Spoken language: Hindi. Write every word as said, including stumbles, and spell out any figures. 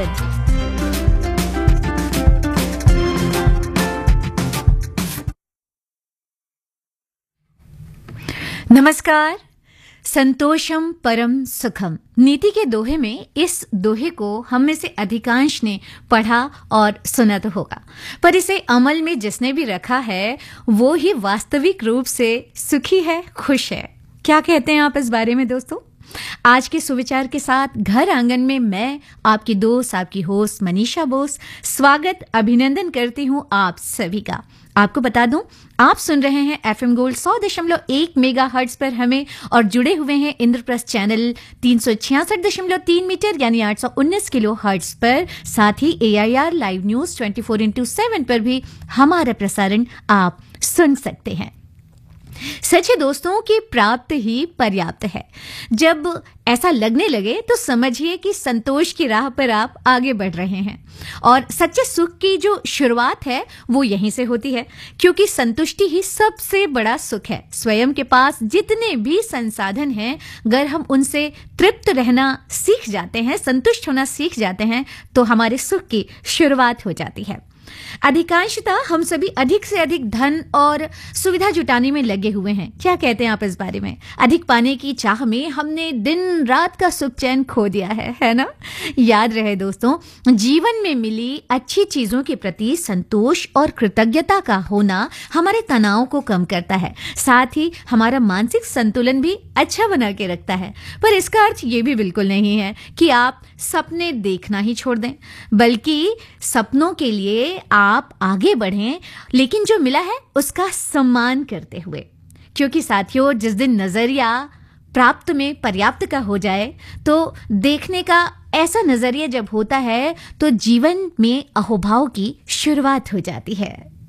अभिनंदन। नमस्कार। संतोषम परम सुखम नीति के दोहे में इस दोहे को हम में से अधिकांश ने पढ़ा और सुना तो होगा, पर इसे अमल में जिसने भी रखा है वो ही वास्तविक रूप से सुखी है, खुश है। क्या कहते हैं आप इस बारे में दोस्तों? आज के सुविचार के साथ घर आंगन में मैं आपकी दोस्त, आपकी होस्ट मनीषा बोस स्वागत अभिनंदन करती हूं आप सभी का। आपको बता दूं, आप सुन रहे हैं एफएम गोल्ड सौ दशमलव एक मेगा हर्ट्ज पर हमें और जुड़े हुए हैं इंद्रप्रस्थ चैनल तीन सौ छियासठ दशमलव तीन मीटर यानी आठ सौ उन्नीस किलो हर्ट्ज पर। साथ ही एआईआर लाइव न्यूज चौबीस इंटू सात पर भी हमारा प्रसारण आप सुन सकते हैं। सच है दोस्तों कि प्राप्त ही पर्याप्त है। जब ऐसा लगने लगे तो समझिए कि संतोष की राह पर आप आगे बढ़ रहे हैं, और सच्चे सुख की जो शुरुआत है वो यहीं से होती है, क्योंकि संतुष्टि ही सबसे बड़ा सुख है। स्वयं के पास जितने भी संसाधन हैं, अगर हम उनसे तृप्त रहना सीख जाते हैं, संतुष्ट होना सीख जाते हैं, तो हमारे सुख की शुरुआत हो जाती है। अधिकांशतः हम सभी अधिक से अधिक धन और सुविधा जुटाने में लगे हुए हैं। क्या कहते हैं आप इस बारे में? अधिक पाने की चाह में हमने दिन रात का सुख चैन खो दिया है, है ना? याद रहे दोस्तों, जीवन में मिली अच्छी चीजों के प्रति संतोष और कृतज्ञता का होना हमारे तनाव को कम करता है, साथ ही हमारा मानसिक संतुलन भी अच्छा बना के रखता है। पर इसका अर्थ ये भी बिल्कुल नहीं है कि आप सपने देखना ही छोड़ दें, बल्कि सपनों के लिए आप आगे बढ़ें, लेकिन जो मिला है उसका सम्मान करते हुए। क्योंकि साथियों, जिस दिन नजरिया प्राप्त में पर्याप्त का हो जाए, तो देखने का ऐसा नजरिया जब होता है तो जीवन में अहोभाव की शुरुआत हो जाती है।